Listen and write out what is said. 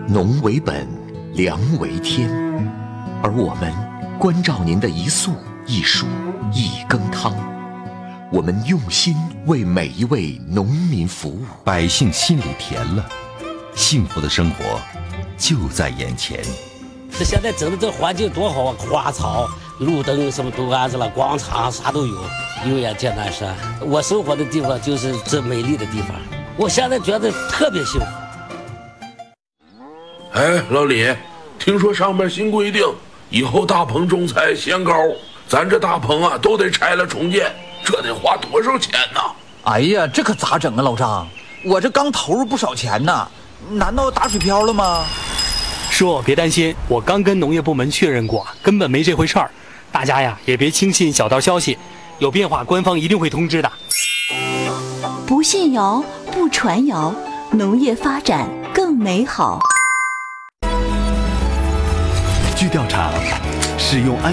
农为本，粮为天，而我们关照您的一粟一蔬一羹汤，我们用心为每一位农民服务， 百姓心里甜了，幸福的生活就在眼前。 这现在整的这环境多好啊，花草、路灯什么都安置了，广场啥都有。永远见南山，我生活的地方就是这美丽的地方，我现在觉得特别幸福。 哎，老李，听说上面新规定，以后大棚种菜限高，咱这大棚啊都得拆了重建，这得花多少钱呢？ 哎呀，这可咋整啊，老张？我这刚投入不少钱呢，难道打水漂了吗？ 叔，别担心，我刚跟农业部门确认过，根本没这回事儿。大家呀，也别轻信小道消息，有变化官方一定会通知的。 不信谣，不传谣，农业发展更美好。 据调查，使用